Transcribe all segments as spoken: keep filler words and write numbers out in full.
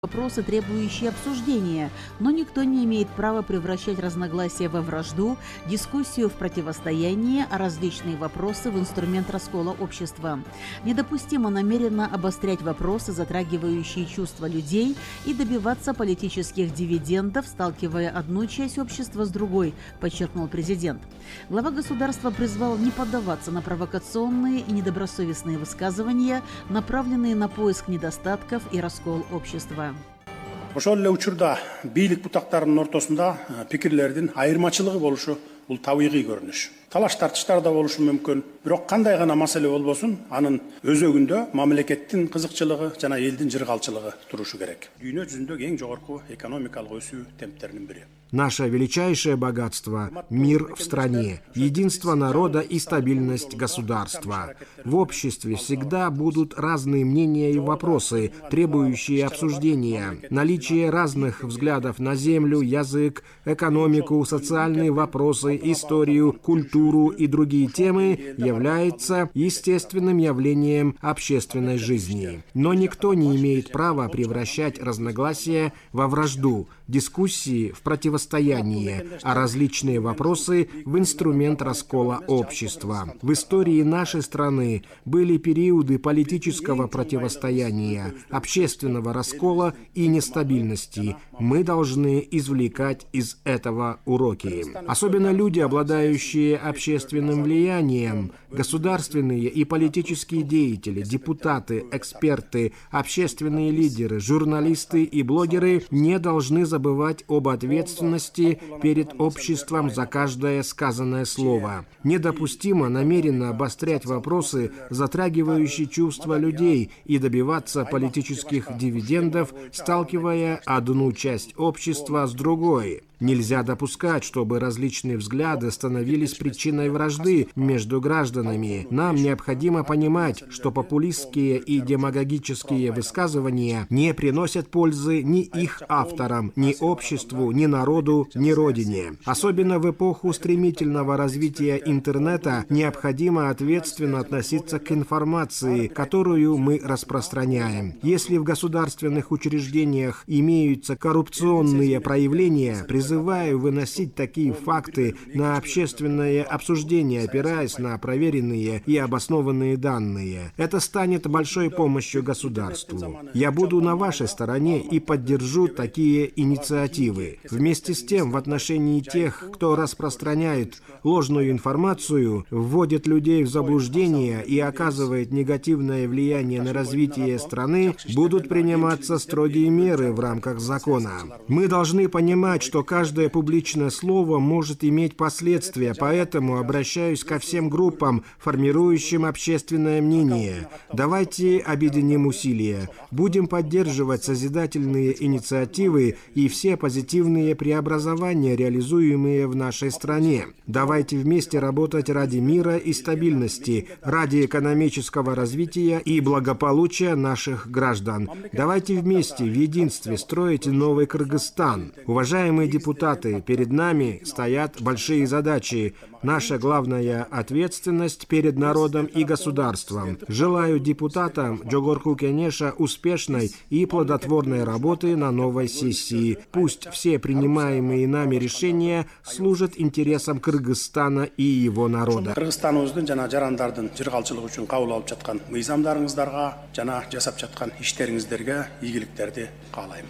Вопросы, требующие обсуждения, но никто не имеет права превращать разногласия во вражду, дискуссию в противостояние, а различные вопросы в инструмент раскола общества. Недопустимо намеренно обострять вопросы, затрагивающие чувства людей, и добиваться политических дивидендов, сталкивая одну часть общества с другой, подчеркнул президент. Глава государства призвал не поддаваться на провокационные и недобросовестные высказывания, направленные на поиск недостатков и раскол общества. Ошол эле учурда бийлик бутактарынын ортосунда пикирлердин айырмачылыгы болушу бул табигый көрүнүш. Талаш тартыштар да болушу мүмкүн. Бирок кандай гана маселе болбосун, анын өзөгүндө мамлекеттин кызыкчылыгы жана элдин жыргалчылыгы турушу керек. Дүйнө жүзүндөгү эң жогорку экономикалык өсүү темптеринин бири. Наше величайшее богатство – мир в стране, единство народа и стабильность государства. В обществе всегда будут разные мнения и вопросы, требующие обсуждения. Наличие разных взглядов на землю, язык, экономику, социальные вопросы, историю, культуру и другие темы является естественным явлением общественной жизни. Но никто не имеет права превращать разногласия во вражду, дискуссии в противостояние, а различные вопросы в инструмент раскола общества. В истории нашей страны были периоды политического противостояния, общественного раскола и нестабильности. Мы должны извлекать из этого уроки. Особенно люди, обладающие общественным влиянием, государственные и политические деятели, депутаты, эксперты, общественные лидеры, журналисты и блогеры не должны забывать забывать об ответственности перед обществом за каждое сказанное слово. Недопустимо намеренно обострять вопросы, затрагивающие чувства людей, и добиваться политических дивидендов, сталкивая одну часть общества с другой. Нельзя допускать, чтобы различные взгляды становились причиной вражды между гражданами. Нам необходимо понимать, что популистские и демагогические высказывания не приносят пользы ни их авторам, ни обществу, ни народу, ни родине. Особенно в эпоху стремительного развития интернета необходимо ответственно относиться к информации, которую мы распространяем. Если в государственных учреждениях имеются коррупционные проявления, призываю выносить такие факты на общественное обсуждение, опираясь на проверенные и обоснованные данные. Это станет большой помощью государству. Я буду на вашей стороне и поддержу такие инициативы. Вместе с тем, в отношении тех, кто распространяет ложную информацию, вводит людей в заблуждение и оказывает негативное влияние на развитие страны, будут приниматься строгие меры в рамках закона. Мы должны понимать, что каждый Каждое публичное слово может иметь последствия, поэтому обращаюсь ко всем группам, формирующим общественное мнение. Давайте объединим усилия. Будем поддерживать созидательные инициативы и все позитивные преобразования, реализуемые в нашей стране. Давайте вместе работать ради мира и стабильности, ради экономического развития и благополучия наших граждан. Давайте вместе в единстве строить новый Кыргызстан. Уважаемые депутаты, Депутаты, перед нами стоят большие задачи. Наша главная ответственность перед народом и государством. Желаю депутатам Жогорку Кенеша успешной и плодотворной работы на новой сессии. Пусть все принимаемые нами решения служат интересам Кыргызстана и его народа. Кыргызстаныбыздын жана жарандардын жыргалчылыгы үчүн кабыл алып жаткан мыйзамдарыңыздарга жана жасап жаткан иштериңиздерге ийгиликтерди каалайм.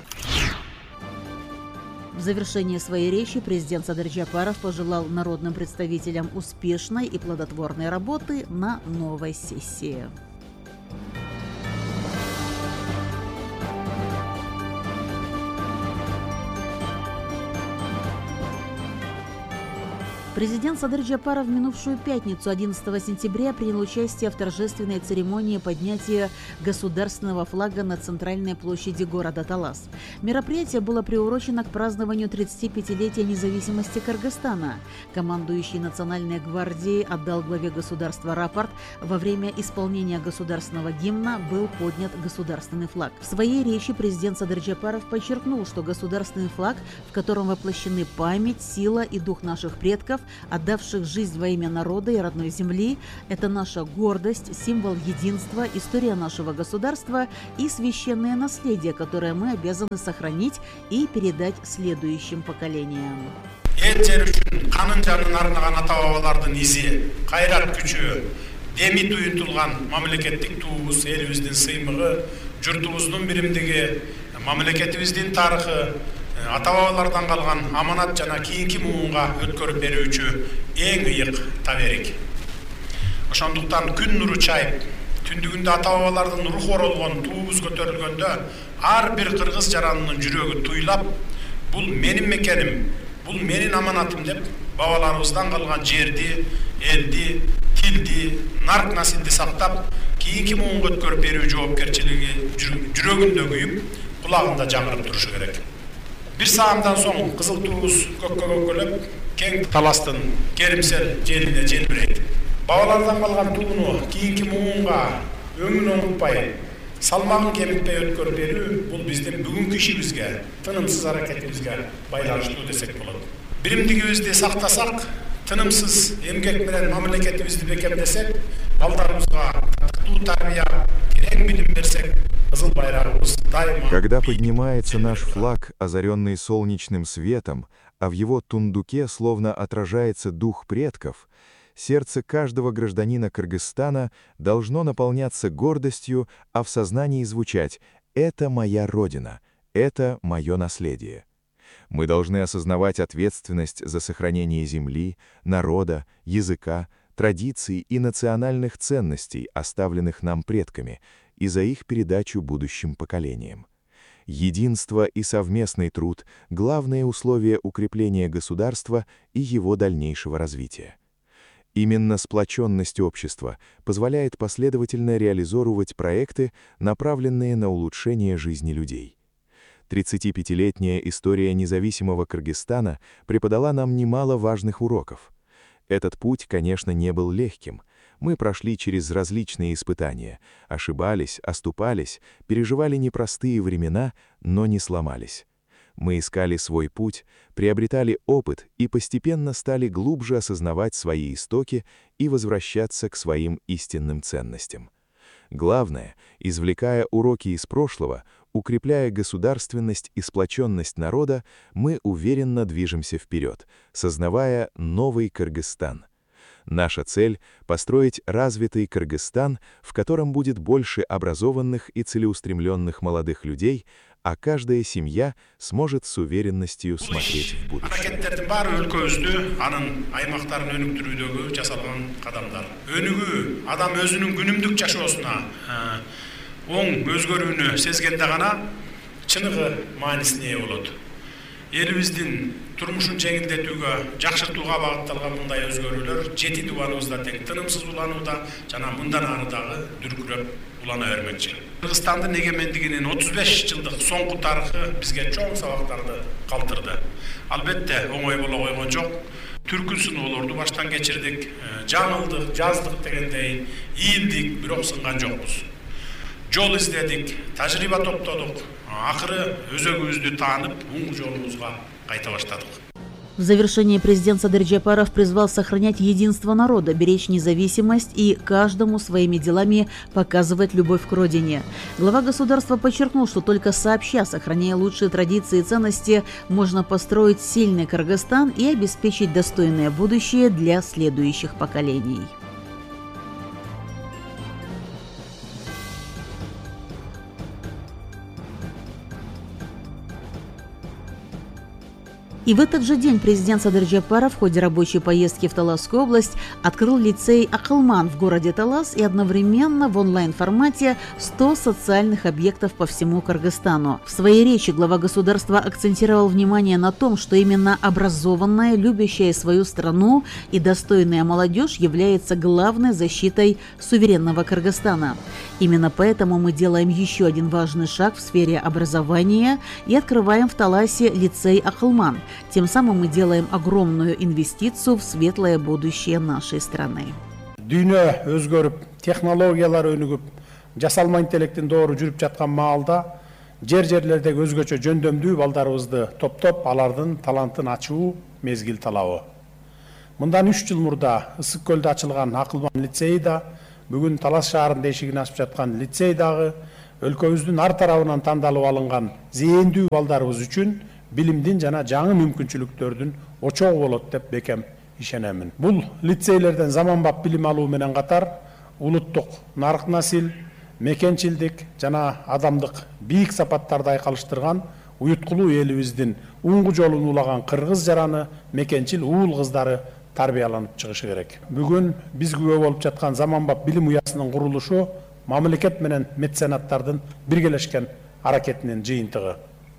В завершении своей речи президент Садыр Жапаров пожелал народным представителям успешной и плодотворной работы на новой сессии. Президент Садыр Жапаров в минувшую пятницу, одиннадцатого сентября, принял участие в торжественной церемонии поднятия государственного флага на центральной площади города Талас. Мероприятие было приурочено к празднованию тридцатипятилетия независимости Кыргызстана. Командующий Национальной гвардией отдал главе государства рапорт. Во время исполнения государственного гимна был поднят государственный флаг. В своей речи президент Садыр Жапаров подчеркнул, что государственный флаг, в котором воплощены память, сила и дух наших предков, отдавших жизнь во имя народа и родной земли. Это наша гордость, символ единства, история нашего государства и священное наследие, которое мы обязаны сохранить и передать следующим поколениям. Эл жер үчүн канын жанын арнаган ата бабалардын изи, кайрат күчү, деми туюнтулган мамлекеттик туубуз, элибиздин сыймыгы, журтубуздун биримдиги, мамлекетибиздин тарыхы, ата бабалардан калган аманат жана кийинки муунга өткөрүп берүүчү эң ыйык таберик. Ошондуктан күн нуру чайып, түндүгүндө ата бабалардын руху оролгон туубуз көтөрүлгөндө ар бир кыргыз жаранынын жүрөгү туйлап, бул менин мекеним, бул менин аманатым деп бабаларыбыздан калган жерди, элди, тилди, нарк насилди сактап, кийинки муунга өткөрүп берүү жоопкерчилиги жүрөгүндө күйүп, кулагында жаңырып турушу керек. Бир саамдан соң кызыл туубуз көккө көккөлөп, кең таластын керимсел желине желбирейт. Бабалардан калган тууну кийинки муунга өңүн оңутпай, салмагын кемитпей өткөрүп берүү бул биздин бүгүнкү ишибизге, тынымсыз аракетибизге байланыштуу десек болот. Биримдигибизди сактасак, тынымсыз эмгек менен мамлекетибизди бекемдесек, балдарыбызга татыктуу тарбия, терең билим берсек, кызыл байрагыбыз дайыма. Когда поднимается наш флаг, озаренный солнечным светом, а в его тундуке словно отражается дух предков, сердце каждого гражданина Кыргызстана должно наполняться гордостью, а в сознании звучать «это моя родина, это мое наследие». Мы должны осознавать ответственность за сохранение земли, народа, языка, традиций и национальных ценностей, оставленных нам предками, и за их передачу будущим поколениям. Единство и совместный труд – главное условие укрепления государства и его дальнейшего развития. Именно сплоченность общества позволяет последовательно реализовывать проекты, направленные на улучшение жизни людей. тридцатипятилетняя история независимого Кыргызстана преподала нам немало важных уроков. Этот путь, конечно, не был легким. Мы прошли через различные испытания, ошибались, оступались, переживали непростые времена, но не сломались. Мы искали свой путь, приобретали опыт и постепенно стали глубже осознавать свои истоки и возвращаться к своим истинным ценностям. Главное, извлекая уроки из прошлого, укрепляя государственность и сплоченность народа, мы уверенно движемся вперед, сознавая новый Кыргызстан. Наша цель – построить развитый Кыргызстан, в котором будет больше образованных и целеустремленных молодых людей, а каждая семья сможет с уверенностью смотреть в будущее. Элибиздин турмушун жеңилдетүүгө, жакшыртууга багытталган мындай өзгөрүүлөр жети дубаныбызда тең тынымсыз уланууда жана мындан ары дагы дүркүрөп улана бермекчи. Кыргызстандын эгемендигинин отуз беш жылдык соңку тарыхы бизге чоң сабактарды калтырды. Албетте оңой боло койгон жок. Түркүн сыноолорду баштан кечирдик, жаңылдык, жаздык дегендей, ийилдик, бирок сынган жокпуз. Жол издедик, тажрыйба топтодук. Акыры өзөгүбүздү таанып, оң жолубузга кайта баштадык. В завершении президент Садыр Джапаров призвал сохранять единство народа, беречь независимость и каждому своими делами показывать любовь к родине. Глава государства подчеркнул, что только сообща, сохраняя лучшие традиции и ценности, можно построить сильный Кыргызстан и обеспечить достойное будущее для следующих поколений. И в этот же день президент Садыр Джапаров в ходе рабочей поездки в Таласскую область открыл лицей «Акылман» в городе Талас и одновременно в онлайн-формате сто социальных объектов по всему Кыргызстану. В своей речи глава государства акцентировал внимание на том, что именно образованная, любящая свою страну и достойная молодежь является главной защитой суверенного Кыргызстана. Именно поэтому мы делаем еще один важный шаг в сфере образования и открываем в Таласе лицей «Акылман». Тем самым мы делаем огромную инвестицию в светлое будущее нашей страны. Дүйнө өзгөрүп, технологиялар өнүгүп, жасалма интеллектин доору жүрүп жаткан маалда жер-жерлердеги өзгөчө жөндөмдүү балдарыбызды топтоп, алардын талантын ачуу мезгил талабы. Мындан үч жыл мурда Ысык көлдө ачылган Акылбан лицейи да, бүгүн Талас шаарында эшигин ачып жаткан лицей дагы өлкөбүздүн ар тарабынан тандалып алынган зээндүү балдарыбыз үчүн билимдин жана жаңы мүмкүнчүлүктөрдүн очогу болот деп бекем ишенемин. Бул лицейлерден заманбап билим алуу менен катар улуттук нарык насил, мекенчилдик жана адамдык бийик сапаттарды айкалыштырган уюткулуу элибиздин уңгу жолун улаган кыргыз жараны мекенчил уул кыздары тарбияланып чыгышы керек. Бүгүн биз күбө болуп жаткан заманбап билим уясынын курулушу мамлекет менен меценаттардын биргелешкен аракетинин жыйынтыгы.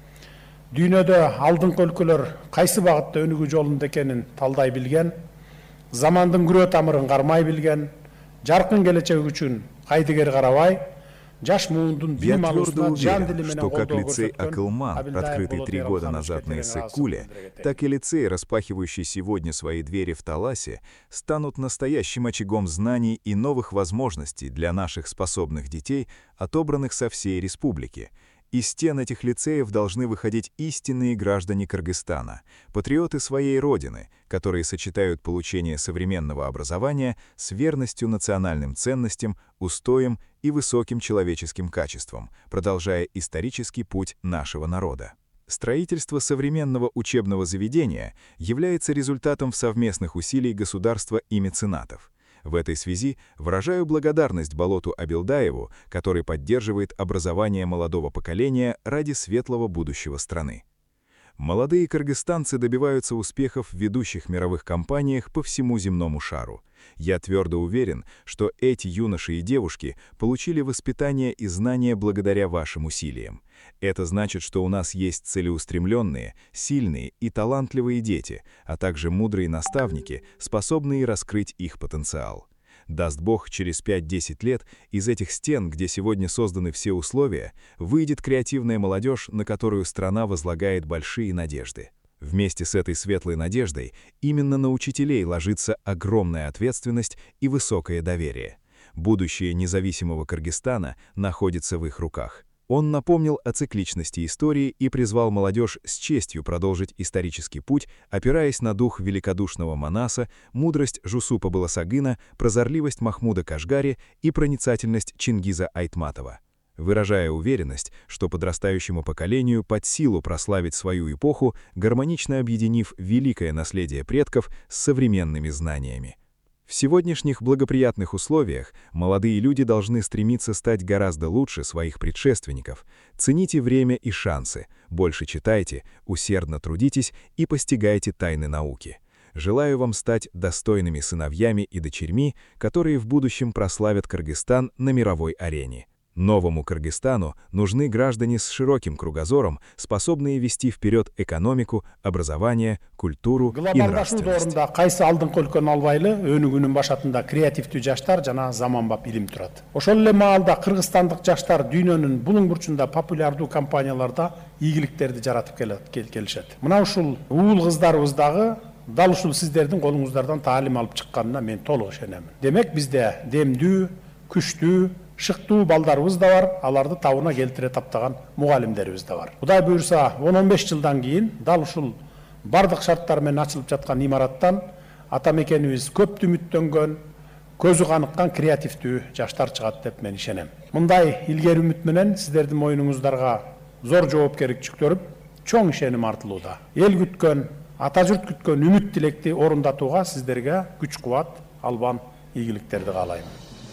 Дүйнөдө алдыңкы өлкөлөр кайсы багытта өнүгүү жолунда экенин талдай билген, замандын күрөө тамырын кармай билген, жаркын келечек үчүн кайдыгер карабай, жаш муундун Я билим твердо алуусуна жан уверен, дили менен что как колдоо лицей көрсөткөн Акылман, Абилдаев открытый Болот три года Эралхановичке назад на терең Иссык-Куле, ыраазычылык билдирет. так и лицей, распахивающий сегодня свои двери в Таласе, станут настоящим очагом знаний и новых возможностей для наших способных детей, отобранных со всей республики. Из стен этих лицеев должны выходить истинные граждане Кыргызстана, патриоты своей родины, которые сочетают получение современного образования с верностью национальным ценностям, устоям и высоким человеческим качествам, продолжая исторический путь нашего народа. Строительство современного учебного заведения является результатом совместных усилий государства и меценатов. В этой связи выражаю благодарность Болоту Абилдаеву, который поддерживает образование молодого поколения ради светлого будущего страны. Молодые кыргызстанцы добиваются успехов в ведущих мировых компаниях по всему земному шару. Я твердо уверен, что эти юноши и девушки получили воспитание и знания благодаря вашим усилиям. Это значит, что у нас есть целеустремленные, сильные и талантливые дети, а также мудрые наставники, способные раскрыть их потенциал. Даст Бог, через пять-десять лет из этих стен, где сегодня созданы все условия, выйдет креативная молодежь, на которую страна возлагает большие надежды. Вместе с этой светлой надеждой именно на учителей ложится огромная ответственность и высокое доверие. Будущее независимого Кыргызстана находится в их руках. Он напомнил о цикличности истории и призвал молодежь с честью продолжить исторический путь, опираясь на дух великодушного Манаса, мудрость Жусупа Баласагына, прозорливость Махмуда Кашгари и проницательность Чингиза Айтматова. Выражая уверенность, что подрастающему поколению под силу прославить свою эпоху, гармонично объединив великое наследие предков с современными знаниями. В сегодняшних благоприятных условиях молодые люди должны стремиться стать гораздо лучше своих предшественников. Цените время и шансы, больше читайте, усердно трудитесь и постигайте тайны науки. Желаю вам стать достойными сыновьями и дочерьми, которые в будущем прославят Кыргызстан на мировой арене. Новому Кыргызстану нужны граждане с широким кругозором, способные вести вперед экономику, образование, культуру и нравственность. Глобалдашуу кайсы алдыңкы өлкөнү албайлы, өнүгүүнүн башатында креативдүү жаштар жана заманбап илим турат. Ошол эле маалда кыргызстандык жаштар дүйнөнүн булуң бурчунда популярдуу компанияларда ийгиликтерди жаратып келишет. Мына ушул уул кыздарыбыз дагы дал ушул сиздердин колуңуздардан таалим алып чыкканына мен толук ишенемин. Демек бизде демдүү, күчтүү, шыктуу балдарыбыз да бар, аларды табына келтире таптаган мугалимдерибиз да бар. Кудай буюрса, он он беш жылдан кийин дал ушул бардык шарттар менен ачылып жаткан имараттан ата мекенибиз көп үмүттөнгөн, көзү каныккан креативдүү жаштар чыгат деп мен ишенем. Мындай илгери үмүт менен сиздердин моюнуңуздарга зор жоопкерчилик өрүп, чоң ишеним артылууда. Эл күткөн, ата журт күткөн үмүт тилекти орундатууга сиздерге күч-кубат, албан ийгиликтерди каалайм.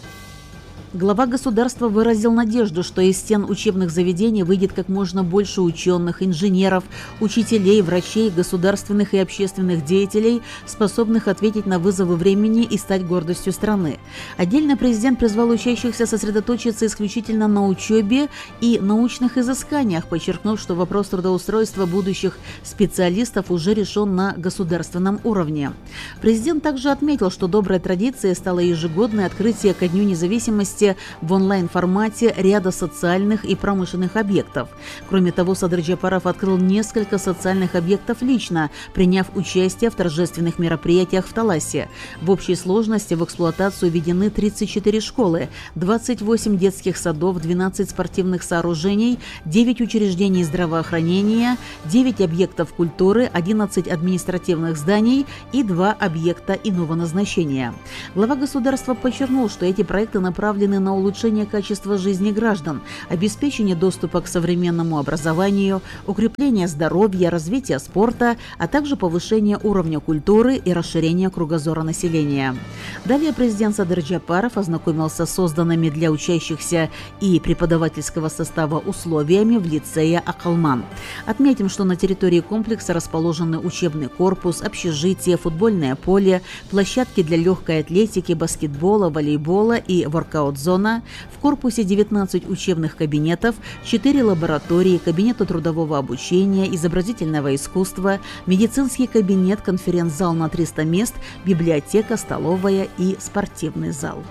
Глава государства выразил надежду, что из стен учебных заведений выйдет как можно больше ученых, инженеров, учителей, врачей, государственных и общественных деятелей, способных ответить на вызовы времени и стать гордостью страны. Отдельно президент призвал учащихся сосредоточиться исключительно на учебе и научных изысканиях, подчеркнув, что вопрос трудоустройства будущих специалистов уже решен на государственном уровне. Президент также отметил, что доброй традицией стало ежегодное открытие ко Дню независимости участие в онлайн-формате ряда социальных и промышленных объектов. Кроме того, Садыр Джапаров открыл несколько социальных объектов лично, приняв участие в торжественных мероприятиях в Таласе. В общей сложности в эксплуатацию введены тридцать четыре школы, двадцать восемь детских садов, двенадцать спортивных сооружений, девять учреждений здравоохранения, девять объектов культуры, одиннадцать административных зданий и два объекта иного назначения. Глава государства подчеркнул, что эти проекты направлены на улучшение качества жизни граждан, обеспечение доступа к современному образованию, укрепление здоровья, развитие спорта, а также повышение уровня культуры и расширение кругозора населения. Далее президент Садыр Джапаров ознакомился с созданными для учащихся и преподавательского состава условиями в лицее Акалман. Отметим, что на территории комплекса расположены учебный корпус, общежитие, футбольное поле, площадки для легкой атлетики, баскетбола, волейбола и воркаут-зона. В корпусе девятнадцать учебных кабинетов, четыре лаборатории, кабинеты трудового обучения, изобразительного искусства, медицинский кабинет, конференц-зал на триста мест, библиотека, столовая и спортивный зал.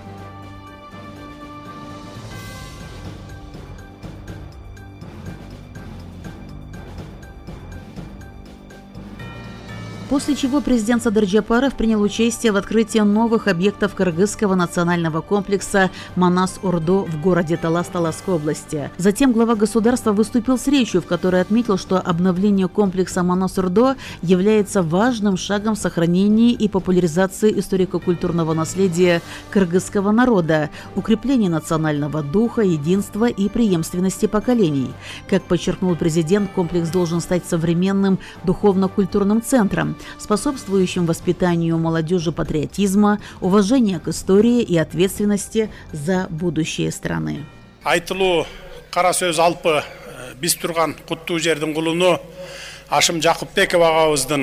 После чего президент Садыр Джапаров принял участие в открытии новых объектов кыргызского национального комплекса Манас-Ордо в городе Талас Таласской области. Затем глава государства выступил с речью, в которой отметил, что обновление комплекса Манас-Ордо является важным шагом в сохранении и популяризации историко-культурного наследия кыргызского народа, укреплении национального духа, единства и преемственности поколений. Как подчеркнул президент, комплекс должен стать современным духовно-культурным центром, способствующим воспитанию молодежи патриотизма, уважения к истории и ответственности за будущее страны. Айтылуу кара сөз алпы биз турган куттуу жердин кулуну Ашым Жакупбеков агабыздын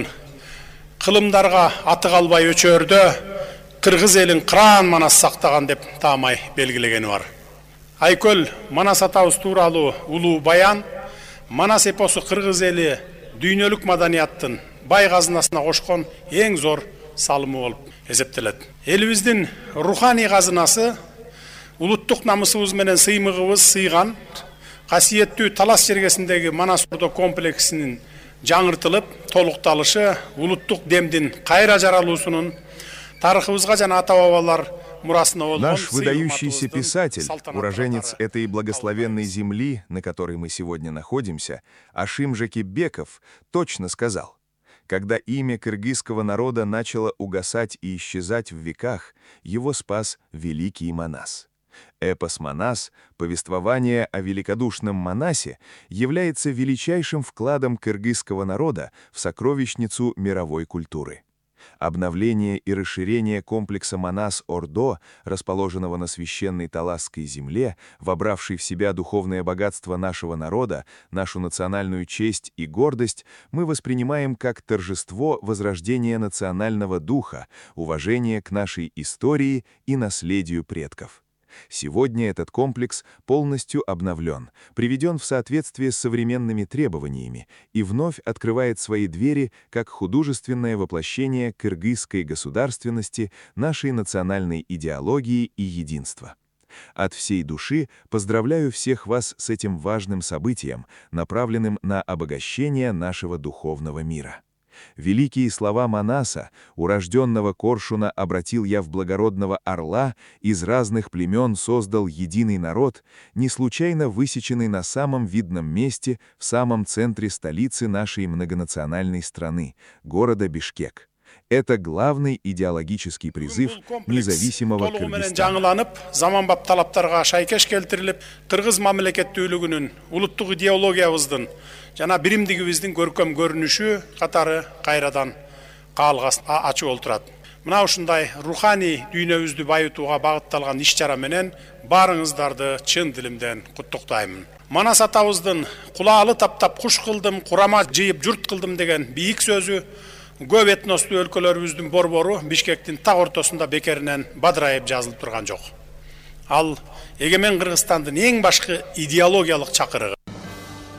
кылымдарга аты калбай өчөрдө кыргыз элин кыран манас сактаган деп таамай белгилегени бар. Айкөл Манас атабыз тууралуу улуу баян, Манас эпосу кыргыз эли дүйнөлүк маданияттын бай казынасына кошкон эң зор салымы болуп эсептелет. Элибиздин руханий казынасы улуттук намысыбыз менен сыймыгыбыз сыйган касиеттүү Талас жергесиндеги Манас-Ордо комплексинин жаңыртылып, толукталышы улуттук демдин кайра жаралуусунун тарыхыбызга жана ата-бабалар мурасына болгон. Наш выдающийся писатель, уроженец этой благословенной земли, на которой мы сегодня находимся, Ашим Жакупбеков, точно сказал: когда имя кыргызского народа начало угасать и исчезать в веках, его спас великий Манас. Эпос «Манас», повествование о великодушном Манасе, является величайшим вкладом кыргызского народа в сокровищницу мировой культуры. Обновление и расширение комплекса Манас-Ордо, расположенного на священной Таласской земле, вобравшей в себя духовное богатство нашего народа, нашу национальную честь и гордость, мы воспринимаем как торжество возрождения национального духа, уважение к нашей истории и наследию предков. Сегодня этот комплекс полностью обновлен, приведен в соответствие с современными требованиями и вновь открывает свои двери как художественное воплощение кыргызской государственности, нашей национальной идеологии и единства. От всей души поздравляю всех вас с этим важным событием, направленным на обогащение нашего духовного мира. Великие слова Манаса, урожденного коршуна обратил я в благородного орла, из разных племен создал единый народ, не случайно высеченный на самом видном месте, в самом центре столицы нашей многонациональной страны, города Бишкек. Это главный идеологический призыв независимого Кыргызстана. Заманбап талаптарга шайкеш келтирилип, кыргыз мамлекеттүүлүгүнүн, улуттук идеологиябыздын жана биримдигибиздин көркөм көрүнүшү катары кайрадан каалгас ачып олтурат. Мына ушундай руханий дүйнөбүздү байытууга багытталган иш-чара менен баарыңыздарды чын дилимден куттуктаймын. Манас атабыздын кулаалы таптап куш кылдым, курама жыйып журт кылдым деген бийик сөзү көп этностуу өлкөлөрүбүздүн борбору Бишкектин так ортосунда бекеринен бадырайып жазылып турган жок. Ал эгемен Кыргызстандын эң башкы идеологиялык чакырыгы.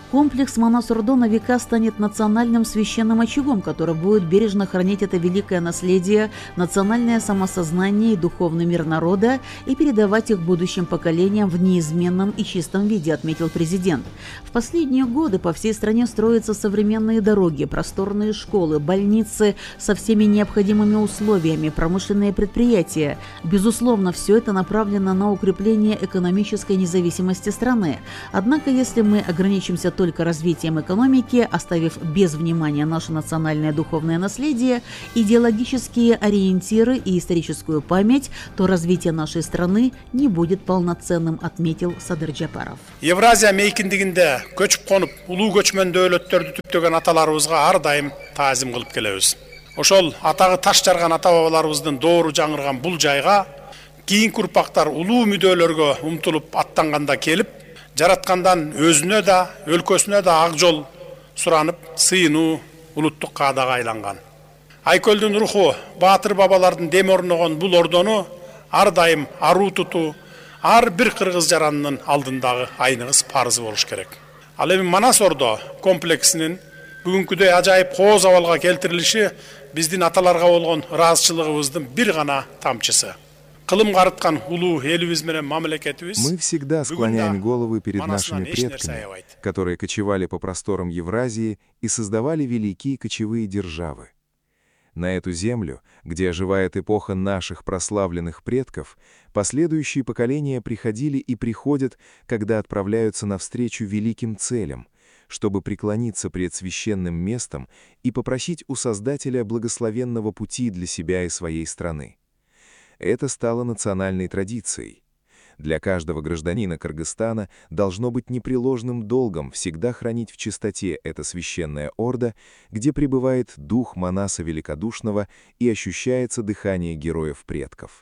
Комплекс Манас-Ордо на века станет национальным священным очагом, который будет бережно хранить это великое наследие, национальное самосознание и духовный мир народа и передавать их будущим поколениям в неизменном и чистом виде, отметил президент. В последние годы по всей стране строятся современные дороги, просторные школы, больницы со всеми необходимыми условиями, промышленные предприятия. Безусловно, все это направлено на укрепление экономической независимости страны. Однако, если мы ограничимся только развитием экономики, оставив без внимания наше национальное духовное наследие, идеологические ориентиры и историческую память, то развитие нашей страны не будет полноценным, отметил Садыр Джапаров. Евразия мейкиндигинде көчүп конуп, улуу көчмөн дөөлөттөрдү түптөгөн аталарыбызга ар дайым таазим кылып келебиз. Ошол атагы таш жарган ата бабаларыбыздын доору жаңырган бул жайга кийинки урпактар улуу мүдөлөргө умтулуп аттанганда келип, жараткандан өзүнө да, өлкөсүнө да ак жол суранып, сыйынуу улуттук каадага айланган. Айкөлдүн руху, баатыр бабалардын дем орногон бул ордону ар дайым аруу тутуу, ар бир кыргыз жаранынын алдындагы айныңыз парызы болуш керек. Ал эми Манас-Ордо комплексинин бүгүнкүдөй ажайып кооз абалга келтирилиши биздин аталарга болгон ыраазычылыгыбыздын бир гана тамчысы. Мы всегда склоняем головы перед нашими предками, которые кочевали по просторам Евразии и создавали великие кочевые державы. На эту землю, где оживает эпоха наших прославленных предков, последующие поколения приходили и приходят, когда отправляются навстречу великим целям, чтобы преклониться пред священным местом и попросить у Создателя благословенного пути для себя и своей страны. Это стало национальной традицией. Для каждого гражданина Кыргызстана должно быть непреложным долгом всегда хранить в чистоте это священное ордо, где пребывает дух Манаса Великодушного и ощущается дыхание героев-предков.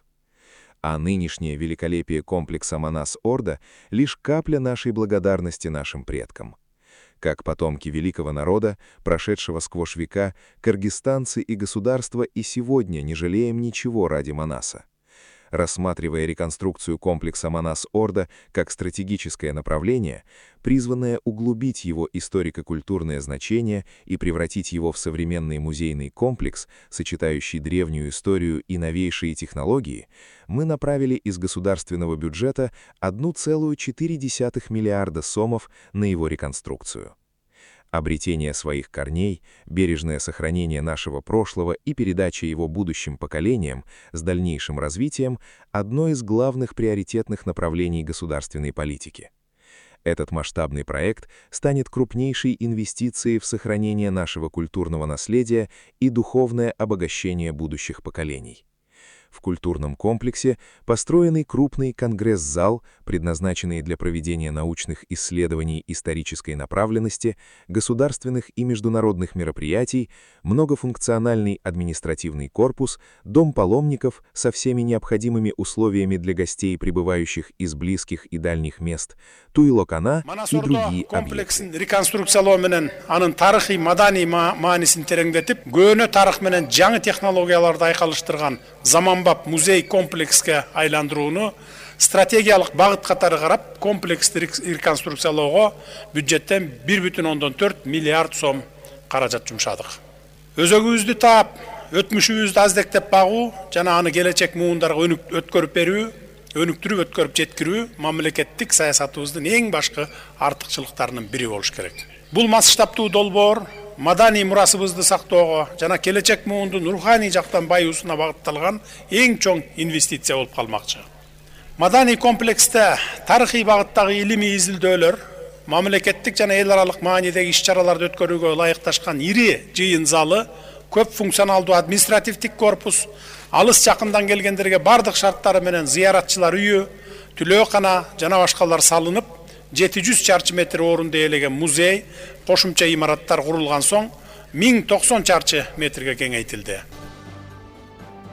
А нынешнее великолепие комплекса Манас-Ордо — лишь капля нашей благодарности нашим предкам. Как потомки великого народа, прошедшего сквозь века, кыргызстанцы и государство и сегодня не жалеем ничего ради Манаса. Рассматривая реконструкцию комплекса Манас-Ордо как стратегическое направление, призванное углубить его историко-культурное значение и превратить его в современный музейный комплекс, сочетающий древнюю историю и новейшие технологии, мы направили из государственного бюджета одна целая четыре десятых миллиарда сомов на его реконструкцию. Обретение своих корней, бережное сохранение нашего прошлого и передача его будущим поколениям с дальнейшим развитием – одно из главных приоритетных направлений государственной политики. Этот масштабный проект станет крупнейшей инвестицией в сохранение нашего культурного наследия и духовное обогащение будущих поколений. В культурном комплексе построенный крупный конгресс-зал, предназначенный для проведения научных исследований исторической направленности, государственных и международных мероприятий, многофункциональный административный корпус, дом паломников со всеми необходимыми условиями для гостей, прибывающих из близких и дальних мест, Туйлокана и другие объекты. Реконструкциялоо менен анын тарыхый маданий маанисин тереңдетип, көөнө тарых менен жаңы технологияларды айкалыштырган заманбап музей комплекске айландырууну стратегиялык багыт катары карап, комплексти реконструкциялоого бюджеттен бир бүтүн ондон төрт миллиард сом каражат жумшадык. Өзөгүбүздү таап, өтмүшүбүздү аздектеп багуу жана аны келечек муундарга өткөрүп берүү, өнүктүрүп өткөрүп жеткирүү мамлекеттик саясатыбыздын эң башкы артыкчылыктарынын бири болуш керек. Бул масштабтуу долбоор маданий мурасыбызды сактоого жана келечек муундун руханий жактан байуусуна багытталган эң чоң инвестиция болуп калмакчы. Маданий комплексте тарыхый багыттагы илимий изилдөөлөр, мамлекеттик жана эл аралык маанидеги иш-чараларды өткөрүүгө ылайыкташкан ири жыйын залы, көп функционалдуу административдик корпус, алыс жакындан келгендерге бардык шарттары менен зыяратчылар үйү, түлөөкана жана башкалар салынып, жети жүз чарчы метр орунду ээлеген музей, кошумча имараттар курулган соң миң токсон чарчы метрге кеңейтилди.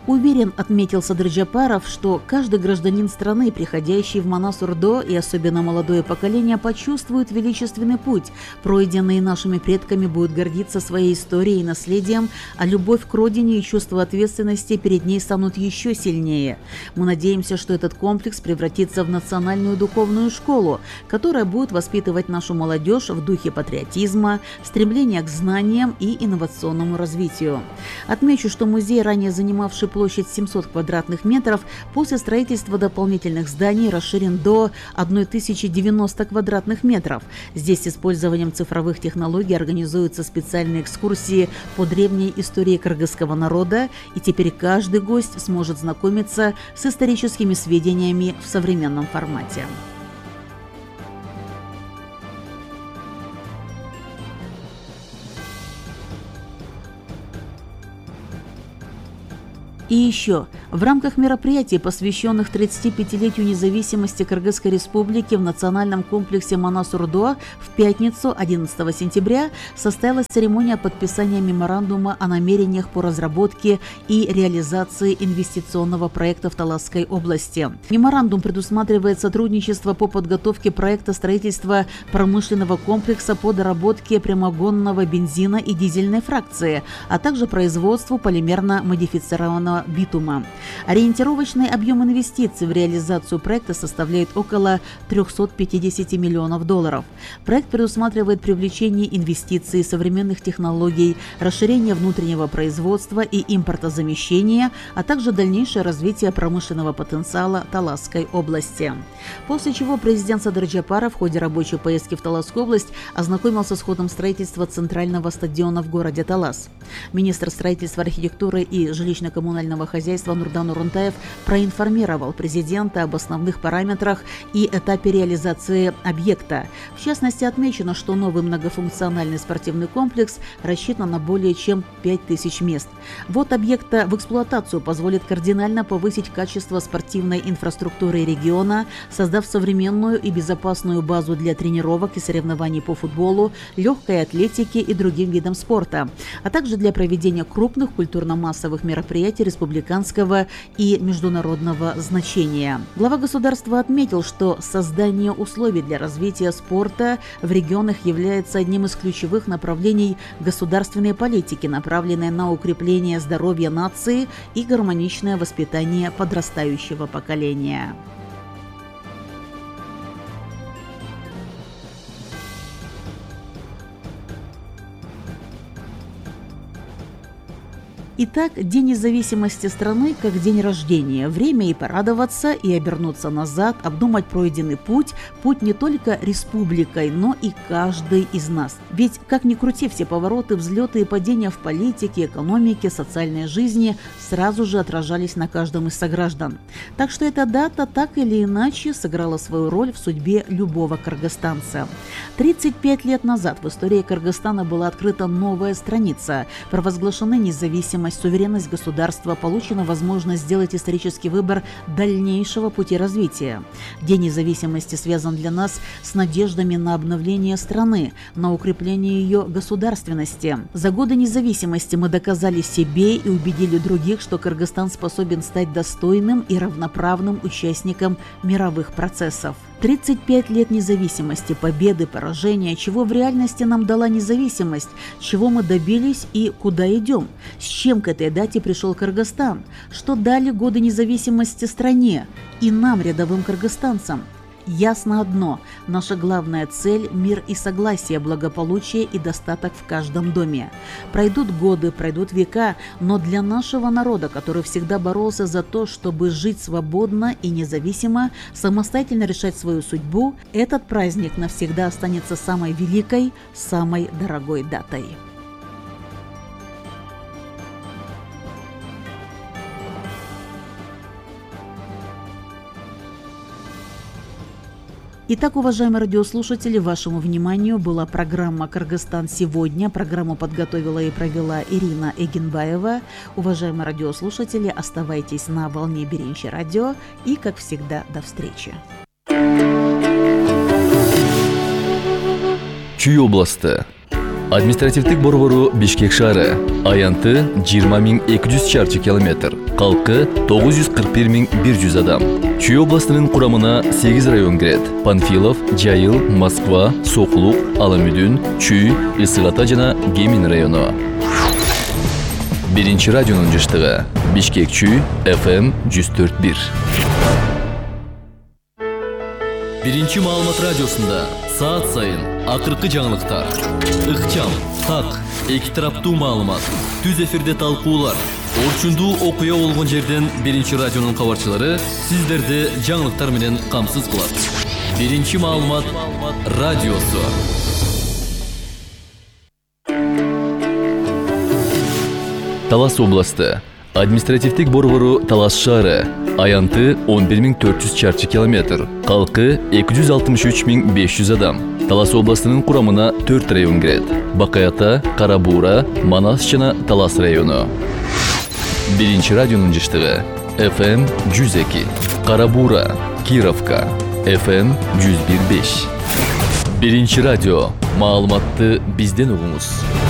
Уверен, отметил Садыр Джапаров, что каждый гражданин страны, приходящий в Манас-Урдо, и особенно молодое поколение, почувствует величественный путь, пройденный нашими предками, будет гордиться своей историей и наследием, а любовь к родине и чувство ответственности перед ней станут еще сильнее. Мы надеемся, что этот комплекс превратится в национальную духовную школу, которая будет воспитывать нашу молодежь в духе патриотизма, стремления к знаниям и инновационному развитию. Отмечу, что музей, ранее занимавший площадь семьсот квадратных метров, после строительства дополнительных зданий расширен до тысячи девяноста квадратных метров. Здесь с использованием цифровых технологий организуются специальные экскурсии по древней истории кыргызского народа, и теперь каждый гость сможет знакомиться с историческими сведениями в современном формате. И еще, в рамках мероприятий, посвященных тридцатипятилетию независимости Кыргызской Республики, в национальном комплексе Манас-Урдо в пятницу, одиннадцатого сентября, состоялась церемония подписания меморандума о намерениях по разработке и реализации инвестиционного проекта в Таласской области. Меморандум предусматривает сотрудничество по подготовке проекта строительства промышленного комплекса по доработке прямогонного бензина и дизельной фракции, а также производству полимерно-модифицированного битума. Ориентировочный объем инвестиций в реализацию проекта составляет около триста пятьдесят миллионов долларов. Проект предусматривает привлечение инвестиций, современных технологий, расширение внутреннего производства и импортозамещения, а также дальнейшее развитие промышленного потенциала Таласской области. После чего президент Садыр Джапаров в ходе рабочей поездки в Таласскую область ознакомился с ходом строительства центрального стадиона в городе Талас. Министр строительства, архитектуры и жилищно-коммунального хозяйства Нурдан Урунтаев проинформировал президента об основных параметрах и этапе реализации объекта. В частности, отмечено, что новый многофункциональный спортивный комплекс рассчитан на более чем пять тысяч мест. Ввод объекта в эксплуатацию позволит кардинально повысить качество спортивной инфраструктуры региона, создав современную и безопасную базу для тренировок и соревнований по футболу, легкой атлетике и другим видам спорта, а также для проведения крупных культурно-массовых мероприятий республиканского и международного значения. Глава государства отметил, что создание условий для развития спорта в регионах является одним из ключевых направлений государственной политики, направленной на укрепление здоровья нации и гармоничное воспитание подрастающего поколения. Итак, День независимости страны как день рождения. Время и порадоваться, и обернуться назад, обдумать пройденный путь. Путь не только республикой, но и каждый из нас. Ведь, как ни крути, все повороты, взлеты и падения в политике, экономике, социальной жизни сразу же отражались на каждом из сограждан. Так что эта дата так или иначе сыграла свою роль в судьбе любого кыргызстанца. тридцать пять лет назад в истории Кыргызстана была открыта новая страница. Провозглашены независимость, суверенность государства, получена возможность сделать исторический выбор дальнейшего пути развития. День независимости связан для нас с надеждами на обновление страны, на укрепление ее государственности. За годы независимости мы доказали себе и убедили других, что Кыргызстан способен стать достойным и равноправным участником мировых процессов. тридцать пять лет независимости, победы, поражения, чего в реальности нам дала независимость, чего мы добились и куда идем, с чем к этой дате пришел Кыргызстан, что дали годы независимости стране и нам, рядовым кыргызстанцам. Ясно одно – наша главная цель – мир и согласие, благополучие и достаток в каждом доме. Пройдут годы, пройдут века, но для нашего народа, который всегда боролся за то, чтобы жить свободно и независимо, самостоятельно решать свою судьбу, этот праздник навсегда останется самой великой, самой дорогой датой. Итак, уважаемые радиослушатели, вашему вниманию была программа «Кыргызстан сегодня». Программу подготовила и провела Ирина Эгенбаева. Уважаемые радиослушатели, оставайтесь на волне Беренчи радио и, как всегда, до встречи. Чүй областы Административдик борбору Бишкек шаары. Аянты жыйырма миң эки жүз чарчы километр. Калкы тогуз жүз кырк бир миң бир жүз адам. Чүй областынын курамына сегиз район кирет. Панфилов, Жайыл, Москва, Сокулук, Аламүдүн, Чүй, Ысык Ата жана Гемин району. Биринчи радионун жыштыгы. Бишкек Чүй, эф эм жүз төрт бир. Биринчи маалымат радиосунда саат сайын акыркы жаңылыктар, ыкчам, так, эки тараптуу маалымат, түз эфирде талкуулар, орчундуу окуя болгон жерден биринчи радионун кабарчылары сиздерди жаңылыктар менен камсыз кылат. Биринчи маалымат радиосу. Талас областы. Административдик борбору Талас шаары. Аянты он бир миң төрт жүз чарчы километр. Калкы эки жүз алтымыш үч миң беш жүз адам. Талас областынын курамына төрт район кирет. Бакаята, Карабура, Манас жана Талас району. Биринчи радионун жыштыгы. эф эм жүз эки. Карабура, Кировка. эф эм жүз бир беш. Биринчи радио. Маалыматты бизден угуңуз.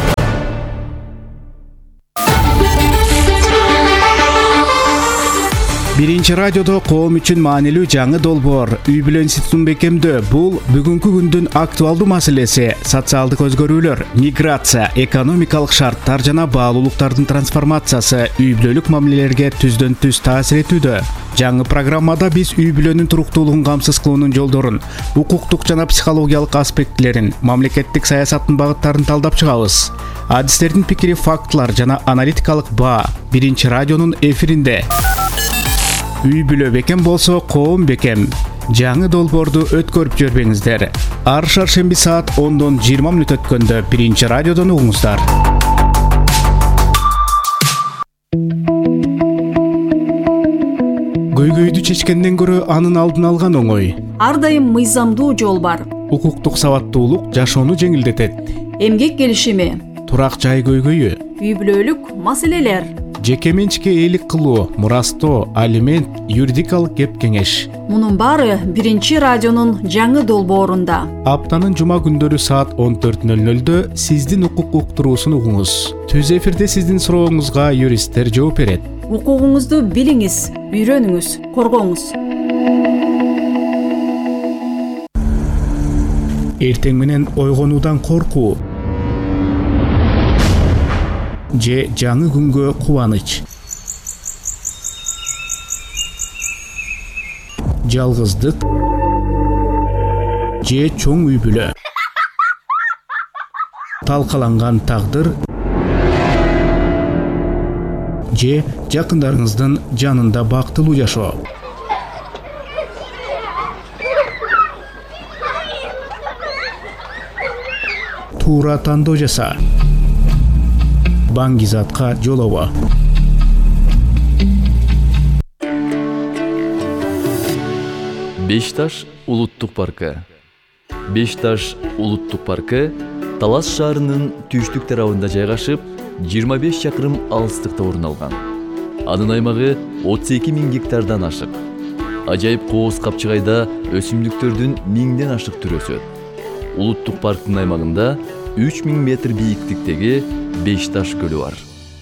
Биринчи радиодо коом үчүн маанилүү жаңы долбоор үй бүлө институтун бекемдөө. Бул бүгүнкү күндүн актуалдуу маселеси. Социалдык өзгөрүүлөр, миграция, экономикалык шарттар жана баалуулуктардын трансформациясы үй бүлөлүк мамилелерге түздөн түз таасир этүүдө. Жаңы программада биз үй бүлөнүн туруктуулугун камсыз кылуунун жолдорун, укуктук жана психологиялык аспектилерин, мамлекеттик саясаттын багыттарын талдап чыгабыз. Адистердин пикири, фактылар жана аналитикалык баа биринчи радионун эфиринде. Үй бүлө бекем болсо, коом бекем. Жаңы долбоорду өткөрүп жүрбөңүздөр. Ар шаршемби саат ондон жыйырма мүнөт өткөндө биринчи радиодон угуңуздар. Көйгөйдү чечкенден көрө анын алдын алган оңой. Ар дайым мыйзамдуу жол бар. Укуктук сабаттуулук жашоону жеңилдетет. Эмгек келишими, турак жай көйгөйү, үй бүлөлүк маселелер, жеке менчикке ээлик кылуу, мурастоо, алимент, юридикалык кеп кеңеш. Мунун баары биринчи радионун жаңы долбоорунда. Аптанын жума күндөрү саат он төрт нөл нөлдө сиздин укук уктуруусун угуңуз. Түз эфирде сиздин сурооңузга юристтер жооп берет. Укугуңузду билиңиз, үйрөнүңүз, коргоңуз. Эртең менен ойгонуудан коркуу же жаңы күнгө кубаныч. Жалгыздык же чоң үй бүлө. Талкаланган тагдыр же жакындарыңыздын жанында бактылуу жашоо. Туура тандоо жаса. Баңгизатка жолобо. Бешташ улуттук паркы. Бешташ улуттук паркы Талас шаарынын түштүк тарабында жайгашып, жыйырма беш чакырым алыстыкта орун алган. Анын аймагы отуз эки миң гектардан ашык. Ажайып кооз капчыгайда өсүмдүктөрдүн миңден ашык түрү өсөт. Улуттук парктын аймагында үч миң метр бийиктиктеги Бешташ көлү бар.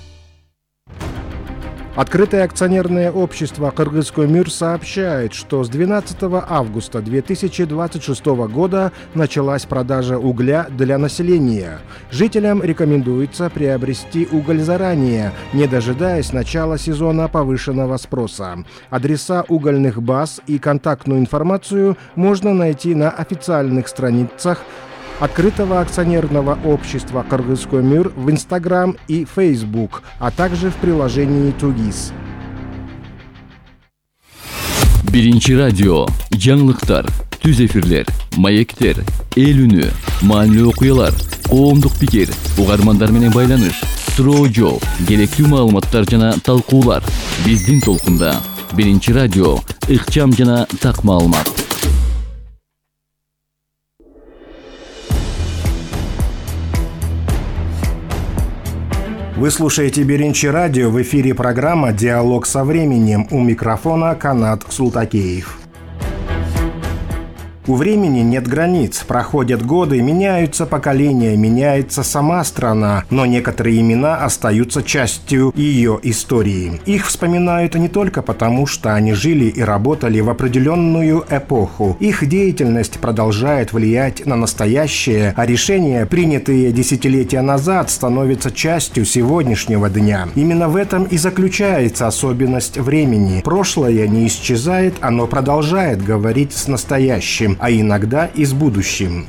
Открытое акционерное общество «Кыргызкөмүр» сообщает, что с двенадцатого августа две тысячи двадцать шестого года началась продажа угля для населения. Жителям рекомендуется приобрести уголь заранее, не дожидаясь начала сезона повышенного спроса. Адреса угольных баз и контактную информацию можно найти на официальных страницах Открытого акционерного общества «Кыргызкөмүр» в Инстаграм и Фейсбук, а также в приложении Тугис. Биринчи радио, жаңылыктар, түз эфирлер, маектер, эл үнү, маанилүү окуялар, коомдук пикир, угармандар менен байланыш, суроо жооп, керектүү маалыматтар жана талкуулар. Биздин толкунда. Биринчи радио, ыкчам жана так маалымат. Вы слушаете Биринчи радио, в эфире программа «Диалог со временем». У микрофона Канат Султакеев. У времени нет границ, проходят годы, меняются поколения, меняется сама страна, но некоторые имена остаются частью ее истории. Их вспоминают не только потому, что они жили и работали в определенную эпоху. Их деятельность продолжает влиять на настоящее, а решения, принятые десятилетия назад, становятся частью сегодняшнего дня. Именно в этом и заключается особенность времени. Прошлое не исчезает, оно продолжает говорить с настоящим, а иногда и с будущим.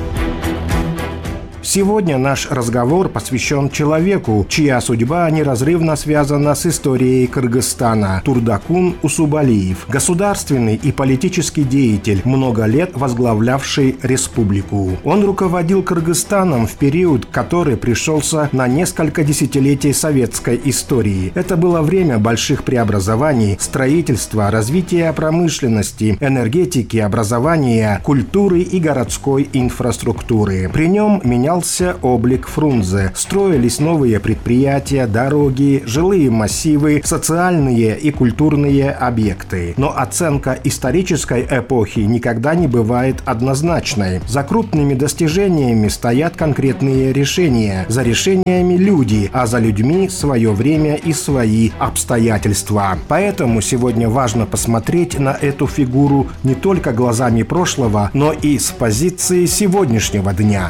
Сегодня наш разговор посвящен человеку, чья судьба неразрывно связана с историей Кыргызстана – Турдакун Усубалиев, государственный и политический деятель, много лет возглавлявший республику. Он руководил Кыргызстаном в период, который пришелся на несколько десятилетий советской истории. Это было время больших преобразований, строительства, развития промышленности, энергетики, образования, культуры и городской инфраструктуры. При нем менял облик Фрунзе. Строились новые предприятия, дороги, жилые массивы, социальные и культурные объекты. Но оценка исторической эпохи никогда не бывает однозначной. За крупными достижениями стоят конкретные решения. За решениями люди, а за людьми свое время и свои обстоятельства. Поэтому сегодня важно посмотреть на эту фигуру не только глазами прошлого, но и с позиции сегодняшнего дня.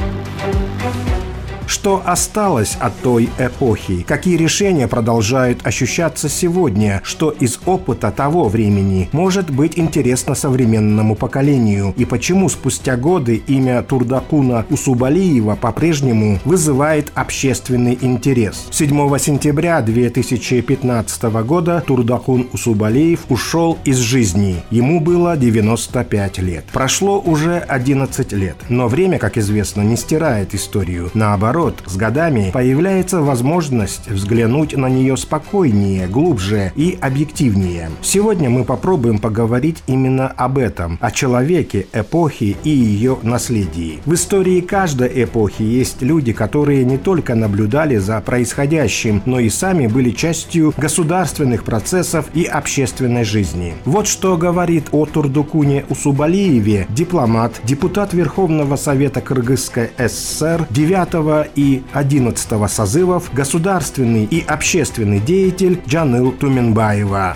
Что осталось от той эпохи? Какие решения продолжают ощущаться сегодня? Что из опыта того времени может быть интересно современному поколению? И почему спустя годы имя Турдакуна Усубалиева по-прежнему вызывает общественный интерес? седьмого сентября две тысячи пятнадцатого года Турдакун Усубалиев ушел из жизни. Ему было девяносто пять лет. Прошло уже одиннадцать лет. Но время, как известно, не стирает историю. Наоборот, с годами появляется возможность взглянуть на нее спокойнее, глубже и объективнее. Сегодня мы попробуем поговорить именно об этом, о человеке, эпохе и ее наследии. В истории каждой эпохи есть люди, которые не только наблюдали за происходящим, но и сами были частью государственных процессов и общественной жизни. Вот что говорит о Турдакуне Усубалиеве дипломат, депутат Верховного Совета Кыргызской ССР девятого и одиннадцатого созывов, государственный и общественный деятель Джаныл Туменбаева.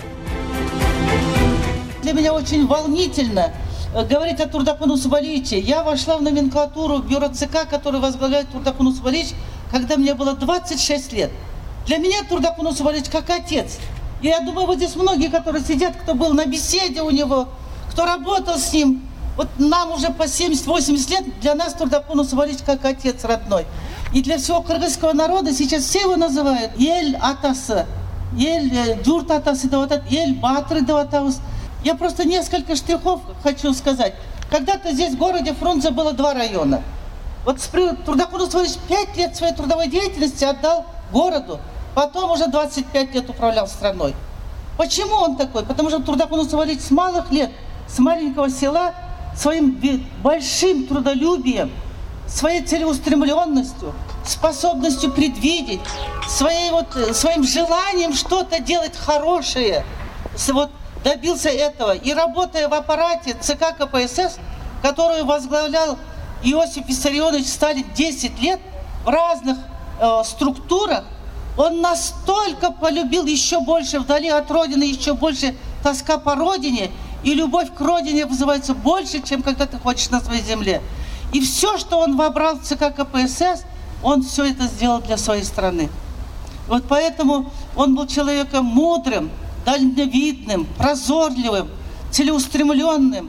Для меня очень волнительно говорить о Турдакуне Усубалиевиче. Я вошла в номенклатуру бюро ЦК, который возглавляет Турдакун Усубалиевич, когда мне было двадцать шесть лет. Для меня Турдакун Усубалиевич как отец. И я думаю, вот здесь многие, которые сидят, кто был на беседе у него, кто работал с ним, вот нам уже по семьдесят-восемьдесят лет, для нас Турдакун Усубалиевич как отец родной. И для всего кыргызского народа сейчас все его называют Ель Атасы, Ель Джурт Атасы, Ель Батры Даватаус. Я просто несколько штрихов хочу сказать. Когда-то здесь в городе Фрунзе было два района. Вот Турдакун Усубалиевич пять лет своей трудовой деятельности отдал городу, потом уже двадцать пять лет управлял страной. Почему он такой? Потому что Турдакун Усубалиевич с малых лет, с маленького села, своим большим трудолюбием, своей целеустремленностью, способностью предвидеть, своей вот, своим желанием что-то делать хорошее, вот, добился этого. И работая в аппарате ЦК КПСС, которую возглавлял Иосиф Виссарионович Сталин десять лет, в разных э, структурах, он настолько полюбил еще больше, вдали от Родины еще больше тоска по Родине, и любовь к Родине вызывается больше, чем когда ты хочешь на своей земле. И все, что он вобрал в ЦК КПСС, он все это сделал для своей страны. Вот поэтому он был человеком мудрым, дальновидным, прозорливым, целеустремленным,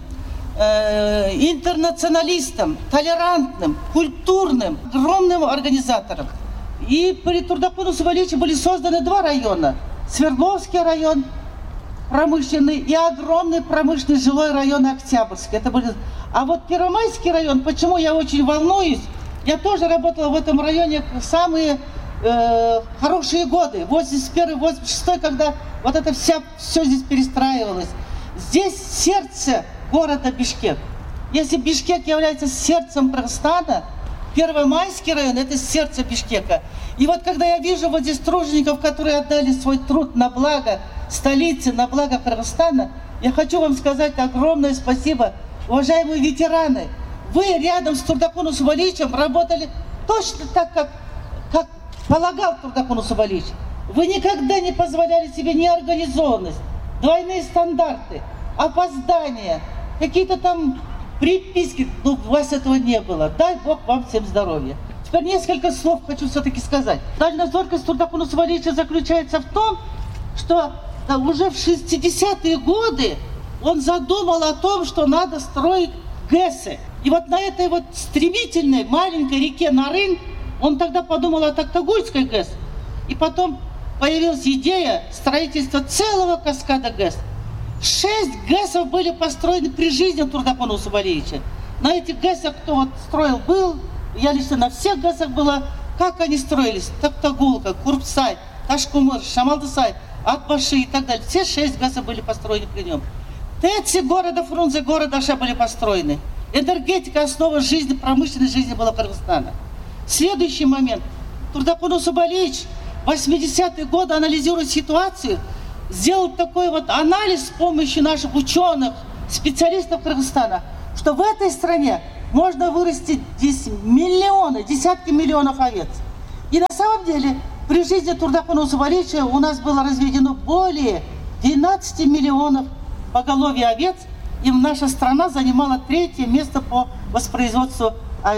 э, интернационалистом, толерантным, культурным, огромным организатором. И при Турдакуне Усубалиевиче были созданы два района. Свердловский район, промышленный, и огромный промышленный жилой район Октябрьский. Это были... А вот Первомайский район, почему я очень волнуюсь, я тоже работала в этом районе самые э, хорошие годы, восемьдесят первый — восемьдесят шестой, когда вот это вся, все здесь перестраивалось. Здесь сердце города Бишкек. Если Бишкек является сердцем Кыргызстана, Первомайский район – это сердце Бишкека. И вот когда я вижу вот здесь тружеников, которые отдали свой труд на благо столицы, на благо Кыргызстана, я хочу вам сказать огромное спасибо уважаемые ветераны, вы рядом с Турдакун Усубалиевичем работали точно так, как, как полагал Турдакун Усубалиевич. Вы никогда не позволяли себе неорганизованность, двойные стандарты, опоздания, какие-то там приписки. Ну, у вас этого не было. Дай Бог вам всем здоровья. Теперь несколько слов хочу все-таки сказать. Дальнозоркость Турдакуна Усубалиевича заключается в том, что да, уже в шестидесятые годы он задумал о том, что надо строить ГЭСы. И вот на этой вот стремительной маленькой реке Нарын он тогда подумал о Токтагульской ГЭС. И потом появилась идея строительства целого каскада ГЭС. Шесть ГЭСов были построены при жизни Турдакуна Усубалиевича. На этих ГЭСах, кто вот строил, был, я лично на всех ГЭСах была. Как они строились? Токтагулка, Курпсай, Ташкумыр, Шамалдысай, Атбаши и так далее. Все шесть ГЭСов были построены при нем. ТЭЦи города Фрунзе, города Аша были построены. Энергетика, основа жизни, промышленной жизни была Кыргызстана. Следующий момент. Турдакун Усубалиевич в восьмидесятые годы, анализируя ситуацию, сделал такой вот анализ с помощью наших ученых, специалистов Кыргызстана, что в этой стране можно вырастить миллионы, десятки миллионов овец. И на самом деле при жизни Турдакуна Усубалиевича у нас было разведено более двенадцати миллионов поголовья овец, и наша страна занимала третье место по воспроизводству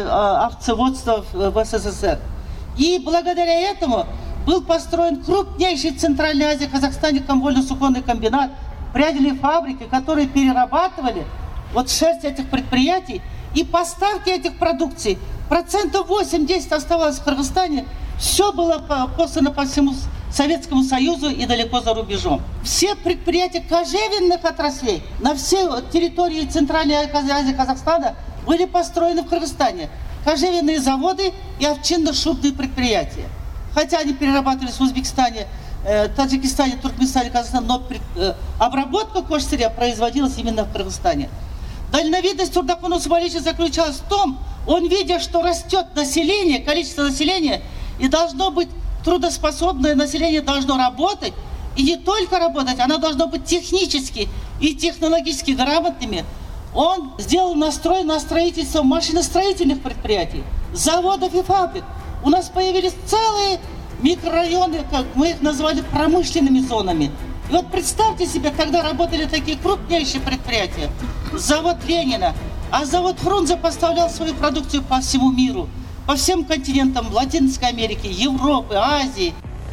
овцеводства в СССР. И благодаря этому был построен крупнейший в Центральной Азии, Казахстане, комбольно-суконный комбинат, прядельные фабрики, которые перерабатывали вот шерсть этих предприятий, и поставки этих продукций процентов восемь-десять оставалось в Кыргызстане. Все было послано по всему Советскому Союзу и далеко за рубежом. Все предприятия кожевенных отраслей на всей территории Центральной Азии Казахстана были построены в Кыргызстане. Кожевенные заводы и овчинно-шубные предприятия. Хотя они перерабатывались в Узбекистане, э, Таджикистане, Туркменистане, Казахстане, но при, э, обработка кожсырья производилась именно в Кыргызстане. Дальновидность Турдакуна Усубалиевича заключалась в том, он, видя, что растет население, количество населения, и должно быть трудоспособное население, должно работать, и не только работать, оно должно быть технически и технологически грамотными. Он сделал настрой на строительство машиностроительных предприятий, заводов и фабрик. У нас появились целые микрорайоны, как мы их назвали, промышленными зонами. И вот представьте себе, тогда работали такие крупнейшие предприятия. Завод Ленина, а завод Фрунзе поставлял свою продукцию по всему миру, по всем континентам Латинской Америки, Европы, Азии.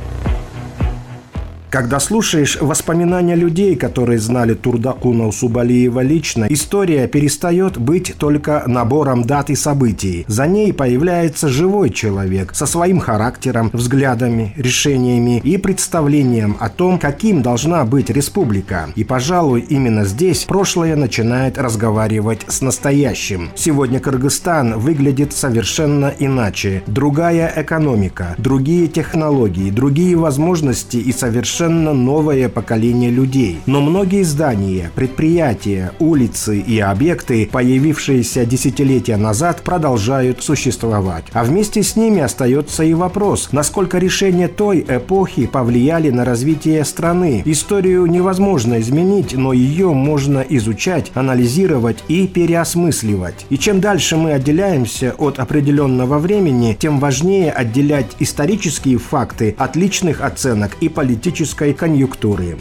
Когда слушаешь воспоминания людей, которые знали Турдакуна Усубалиева лично, история перестает быть только набором дат и событий. За ней появляется живой человек со своим характером, взглядами, решениями и представлением о том, каким должна быть республика. И, пожалуй, именно здесь прошлое начинает разговаривать с настоящим. Сегодня Кыргызстан выглядит совершенно иначе. Другая экономика, другие технологии, другие возможности и совершенно новое поколение людей. Но многие здания, предприятия, улицы и объекты, появившиеся десятилетия назад, продолжают существовать. А вместе с ними остается и вопрос, насколько решения той эпохи повлияли на развитие страны. Историю невозможно изменить, но ее можно изучать, анализировать и переосмысливать. И чем дальше мы отделяемся от определенного времени, тем важнее отделять исторические факты от личных оценок и политической конъюнктуры.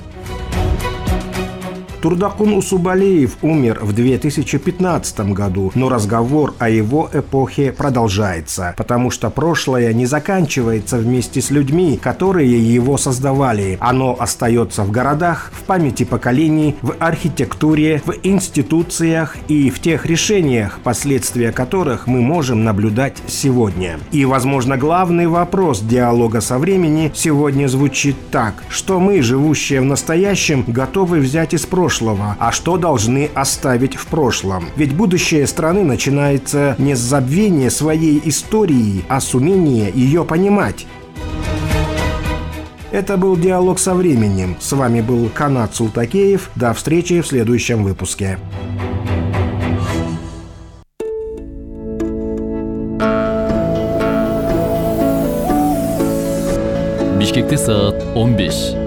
Турдакун Усубалиев умер в две тысячи пятнадцатом году, но разговор о его эпохе продолжается, потому что прошлое не заканчивается вместе с людьми, которые его создавали. Оно остается в городах, в памяти поколений, в архитектуре, в институциях и в тех решениях, последствия которых мы можем наблюдать сегодня. И, возможно, главный вопрос диалога со временем сегодня звучит так: что мы, живущие в настоящем, готовы взять из прошлого, а что должны оставить в прошлом. Ведь будущее страны начинается не с забвения своей истории, а с умения ее понимать. Это был «Диалог со временем». С вами был Канат Султакеев. До встречи в следующем выпуске. Бишкекте саат он беш.